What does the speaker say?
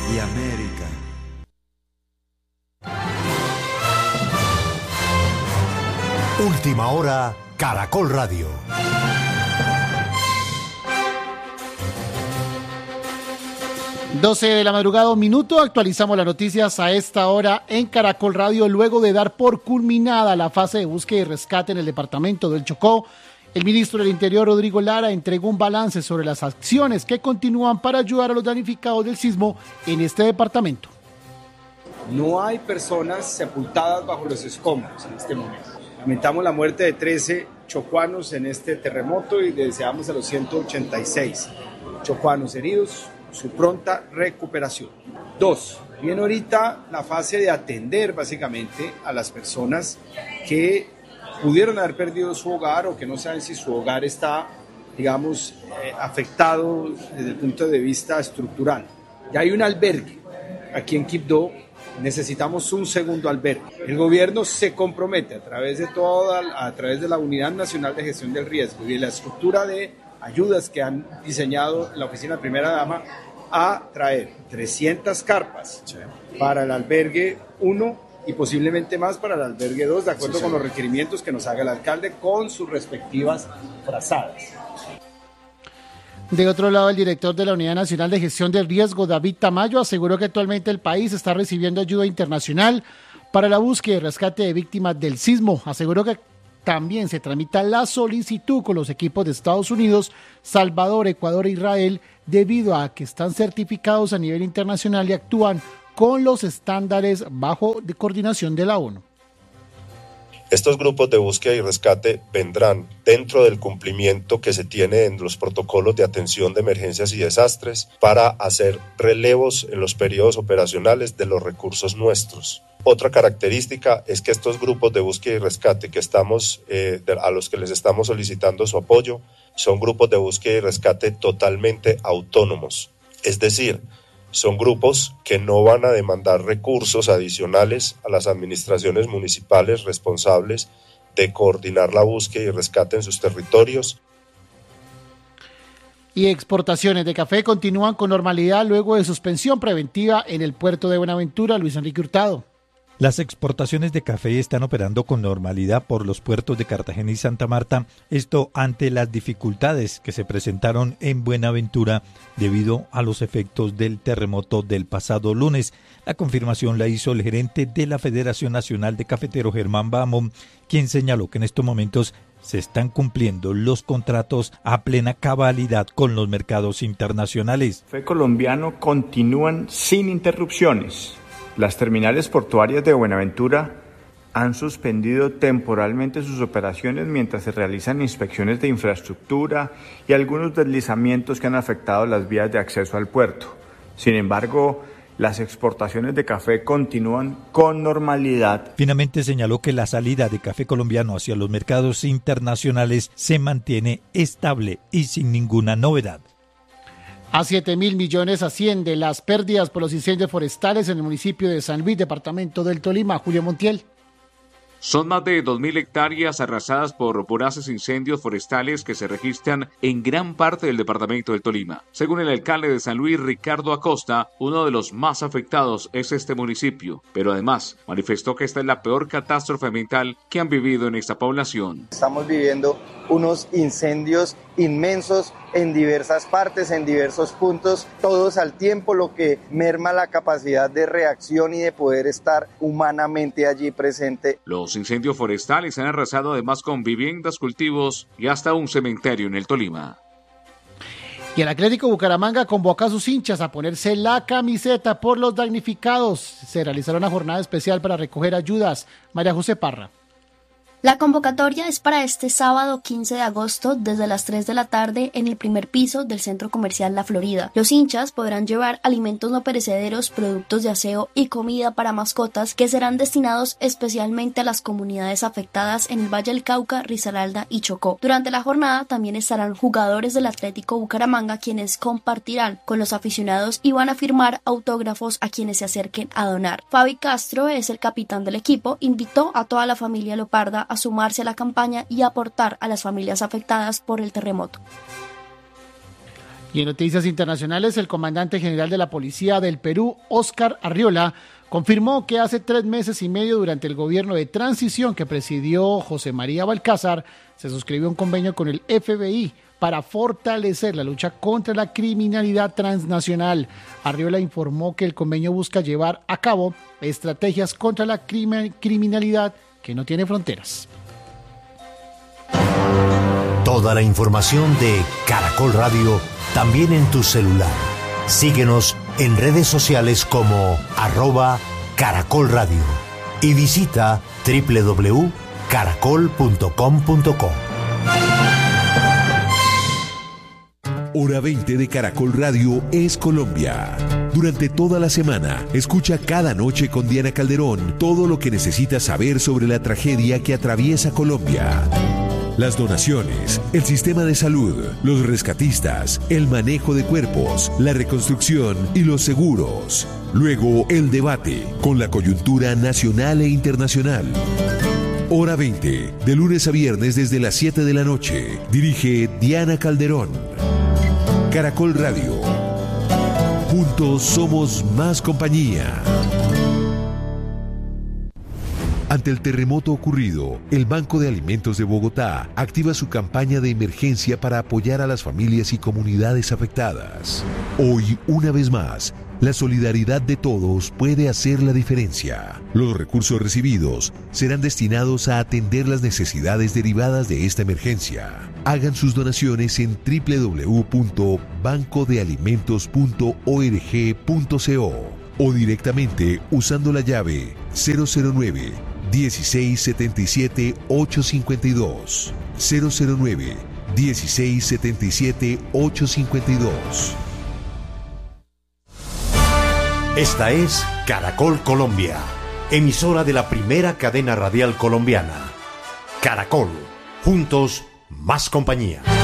y América. Última hora, Caracol Radio. Doce de la madrugada, un minuto, actualizamos las noticias a esta hora en Caracol Radio. Luego de dar por culminada la fase de búsqueda y rescate en el departamento del Chocó, el ministro del Interior, Rodrigo Lara, entregó un balance sobre las acciones que continúan para ayudar a los damnificados del sismo en este departamento. No hay personas sepultadas bajo los escombros en este momento. Lamentamos la muerte de 13 chocuanos en este terremoto y deseamos a los 186 chocuanos heridos su pronta recuperación. 2. Viene ahorita la fase de atender básicamente a las personas que pudieron haber perdido su hogar o que no saben si su hogar está, digamos, afectado desde el punto de vista estructural. Ya hay un albergue aquí en Quibdó, necesitamos un segundo albergue. El gobierno se compromete a través de la Unidad Nacional de Gestión del Riesgo y de la estructura de ayudas que han diseñado la Oficina de Primera Dama a traer 300 carpas para el albergue 1 y posiblemente más para el albergue 2, de acuerdo con los requerimientos que nos haga el alcalde con sus respectivas frazadas. De otro lado, el director de la Unidad Nacional de Gestión del Riesgo, David Tamayo, aseguró que actualmente el país está recibiendo ayuda internacional para la búsqueda y rescate de víctimas del sismo. Aseguró que también se tramita la solicitud con los equipos de Estados Unidos, Salvador, Ecuador e Israel, debido a que están certificados a nivel internacional y actúan con los estándares bajo de coordinación de la ONU. Estos grupos de búsqueda y rescate vendrán dentro del cumplimiento que se tiene en los protocolos de atención de emergencias y desastres para hacer relevos en los periodos operacionales de los recursos nuestros. Otra característica es que estos grupos de búsqueda y rescate a los que les estamos solicitando su apoyo son grupos de búsqueda y rescate totalmente autónomos. Es decir, son grupos que no van a demandar recursos adicionales a las administraciones municipales responsables de coordinar la búsqueda y rescate en sus territorios. Y exportaciones de café continúan con normalidad luego de suspensión preventiva en el puerto de Buenaventura. Luis Enrique Hurtado. Las exportaciones de café están operando con normalidad por los puertos de Cartagena y Santa Marta, esto ante las dificultades que se presentaron en Buenaventura debido a los efectos del terremoto del pasado lunes. La confirmación la hizo el gerente de la Federación Nacional de Cafeteros, Germán Bamón, quien señaló que en estos momentos se están cumpliendo los contratos a plena cabalidad con los mercados internacionales. El café colombiano continúan sin interrupciones. Las terminales portuarias de Buenaventura han suspendido temporalmente sus operaciones mientras se realizan inspecciones de infraestructura y algunos deslizamientos que han afectado las vías de acceso al puerto. Sin embargo, las exportaciones de café continúan con normalidad. Finalmente señaló que la salida de café colombiano hacia los mercados internacionales se mantiene estable y sin ninguna novedad. A 7.000 millones asciende las pérdidas por los incendios forestales en el municipio de San Luis, departamento del Tolima. Julio Montiel. Son más de 2.000 hectáreas arrasadas por voraces incendios forestales que se registran en gran parte del departamento del Tolima. Según el alcalde de San Luis, Ricardo Acosta, uno de los más afectados es este municipio, pero además manifestó que esta es la peor catástrofe ambiental que han vivido en esta población. Estamos viviendo unos incendios inmensos en diversas partes, en diversos puntos, todos al tiempo, lo que merma la capacidad de reacción y de poder estar humanamente allí presente. Los incendios forestales han arrasado además con viviendas, cultivos y hasta un cementerio en el Tolima. Y el Atlético Bucaramanga convoca a sus hinchas a ponerse la camiseta por los damnificados. Se realizará una jornada especial para recoger ayudas. María José Parra. La convocatoria es para este sábado 15 de agosto desde las 3 de la tarde en el primer piso del Centro Comercial La Florida. Los hinchas podrán llevar alimentos no perecederos, productos de aseo y comida para mascotas que serán destinados especialmente a las comunidades afectadas en el Valle del Cauca, Risaralda y Chocó. Durante la jornada también estarán jugadores del Atlético Bucaramanga quienes compartirán con los aficionados y van a firmar autógrafos a quienes se acerquen a donar. Fabi Castro es el capitán del equipo, invitó a toda la familia Leoparda a sumarse a la campaña y aportar a las familias afectadas por el terremoto. Y en noticias internacionales, el comandante general de la Policía del Perú, Óscar Arriola, confirmó que hace 3 meses y medio, durante el gobierno de transición que presidió José María Balcázar, se suscribió un convenio con el FBI para fortalecer la lucha contra la criminalidad transnacional. Arriola informó que el convenio busca llevar a cabo estrategias contra la criminalidad que no tiene fronteras. Toda la información de Caracol Radio también en tu celular. Síguenos en redes sociales como @Caracol Radio y visita www.caracol.com.co. Hora 20 de Caracol Radio es Colombia. Durante toda la semana, escucha cada noche con Diana Calderón todo lo que necesitas saber sobre la tragedia que atraviesa Colombia. Las donaciones, el sistema de salud, los rescatistas, el manejo de cuerpos, la reconstrucción y los seguros. Luego, el debate con la coyuntura nacional e internacional. Hora 20, de lunes a viernes desde las 7 de la noche. Dirige Diana Calderón. Caracol Radio. Juntos somos más compañía. Ante el terremoto ocurrido, el Banco de Alimentos de Bogotá activa su campaña de emergencia para apoyar a las familias y comunidades afectadas. Hoy, una vez más, la solidaridad de todos puede hacer la diferencia. Los recursos recibidos serán destinados a atender las necesidades derivadas de esta emergencia. Hagan sus donaciones en www.bancodealimentos.org.co o directamente usando la llave 009 1677 852 009 1677 852. Esta es Caracol Colombia, emisora de la primera cadena radial colombiana. Caracol, juntos más compañía.